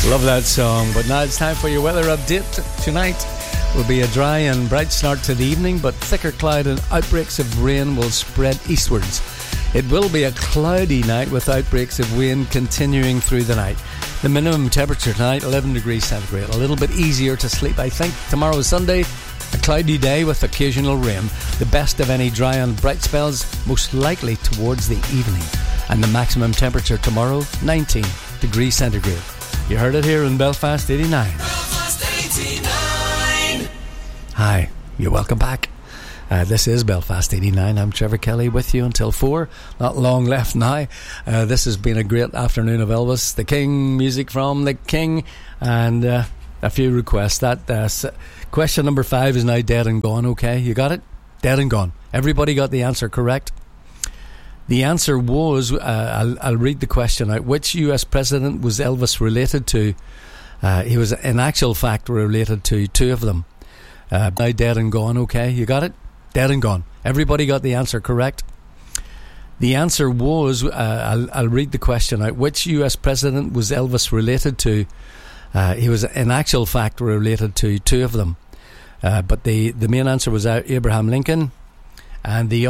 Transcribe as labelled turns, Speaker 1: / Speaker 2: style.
Speaker 1: Love that song. But now it's time for your weather update. Tonight will be a dry and bright start to the evening, but thicker cloud and outbreaks of rain will spread eastwards. It will be a cloudy night with outbreaks of wind continuing through the night. The minimum temperature tonight, 11 degrees centigrade. A little bit easier to sleep, I think. Tomorrow is Sunday, a cloudy day with occasional rain. The best of any dry and bright spells, most likely towards the evening. And the maximum temperature tomorrow, 19 degrees centigrade. You heard it here in Belfast 89.
Speaker 2: Belfast 89.
Speaker 1: Hi, you're welcome back. This is Belfast 89. I'm Trevor Kelly with you until 4. Not long left now. This has been a great afternoon of Elvis, the King, music from the King, and a few requests. That question number 5 is now dead and gone. Okay, you got it? Dead and gone. Everybody got the answer correct. The answer was, I'll read the question out. Which US president was Elvis related to? He was, in actual fact, related to 2 of them. Now dead and gone. Okay, you got it? Dead and gone. Everybody got the answer correct. The answer was, I'll read the question out. Which US president was Elvis related to? He was, in actual fact, related to 2 of them. But the main answer was Abraham Lincoln. And the